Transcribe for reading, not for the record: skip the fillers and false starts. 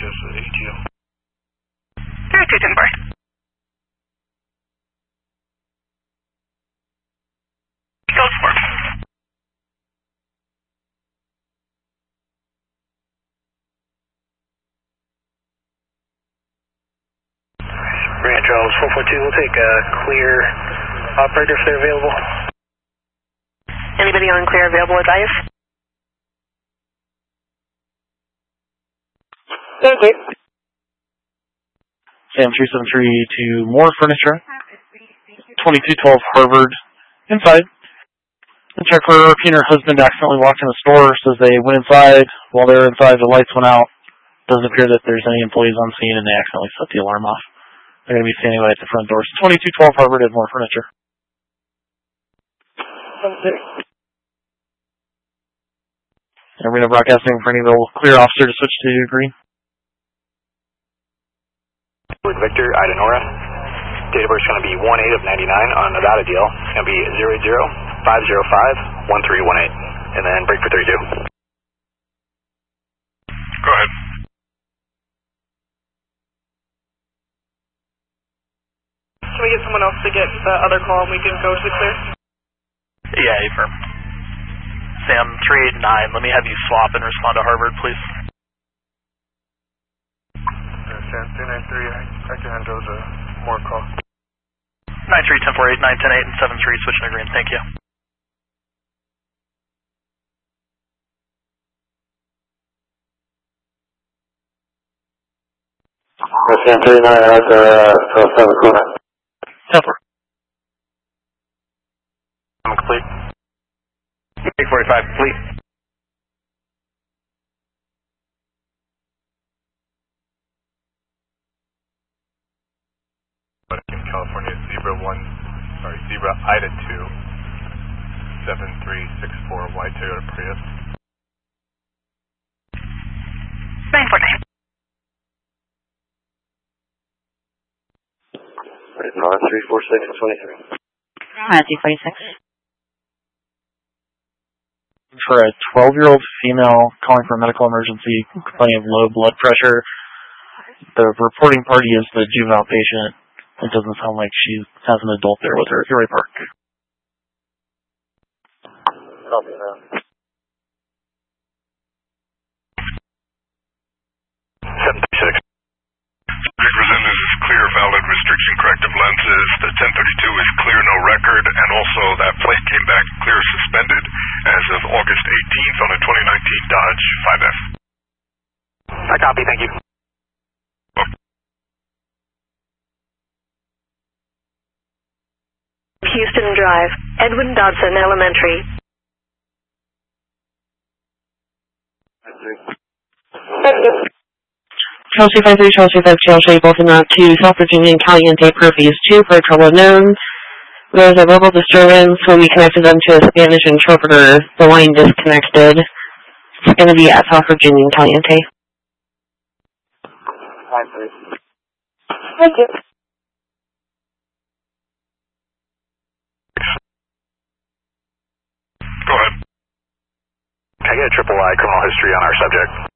is ATO. 32, standby. Code 4. Ranch Charles 442, we'll take a clear operator if they're available. Anybody on clear available advice? Okay. Sam 373 to More Furniture, 2212 Harvard, inside. The check for European, her husband accidentally walked in the store, says they went inside. While they were inside, the lights went out. Doesn't appear that there's any employees on scene, and they accidentally set the alarm off. They're going to be standing right at the front doors. 2212 Harvard at More Furniture. Okay. Arena broadcasting for any clear officer to switch to green. Victor, Ida Nora. Date of birth is going to be 1/8 of 99 on a Nevada deal. It's going to be 005051318. And then break for 32. Go ahead. Can we get someone else to get the other call and we can go to the clear? Yeah, affirm. Sam 389, let me have you swap and respond to Harvard, please. Sam 393, I can handle the more call. 93, 1048, 910, 8, and 73, switching to green, thank you. Sam 389, out there, 7 corner. Templar. I'm complete. 845, complete. In California, Zebra Ida 2, 7364, white Toyota Prius. 949. No, 346 23. 246. For a 12-year-old female calling for a medical emergency, complaining of low blood pressure. The reporting party is the juvenile patient. It doesn't sound like she has an adult there with her at Erie Park. Copy that. 736. Representatives is clear, valid restriction, corrective lenses. The 1032 is clear, no record, and also that plate came back clear, suspended as of August 18th on a 2019 Dodge 5F. I copy, thank you. Houston Drive, Edwin Dodson Elementary. Chelsea 53, Chelsea 5, Chelsea, Bolton Route 2, South Virginia, and Caliente, Purpose 2 for trouble known. There was a verbal disturbance when we connected them to a Spanish interpreter. The line disconnected. It's going to be at South Virginia and Caliente. Thank you. Go ahead. Can I get a triple I criminal history on our subject?